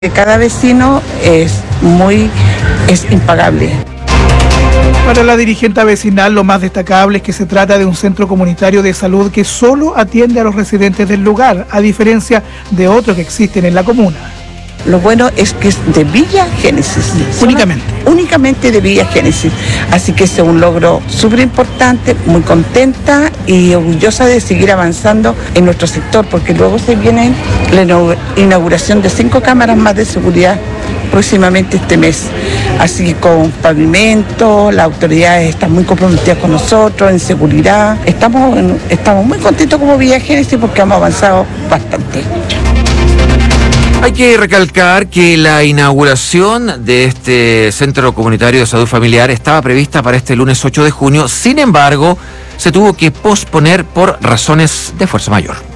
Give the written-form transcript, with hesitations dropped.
de cada vecino es impagable. Para la dirigente vecinal, lo más destacable es que se trata de un centro comunitario de salud que solo atiende a los residentes del lugar, a diferencia de otros que existen en la comuna. Lo bueno es que es de Villa Génesis. Únicamente de Villa Génesis. Así que ese es un logro súper importante, muy contenta y orgullosa de seguir avanzando en nuestro sector, porque luego se viene la inauguración de 5 cámaras más de seguridad próximamente este mes. Así que con pavimento, las autoridades están muy comprometidas con nosotros en seguridad. Estamos muy contentos como Villa Génesis porque hemos avanzado bastante. Hay que recalcar que la inauguración de este Centro Comunitario de Salud Familiar estaba prevista para este lunes 8 de junio, sin embargo, se tuvo que posponer por razones de fuerza mayor.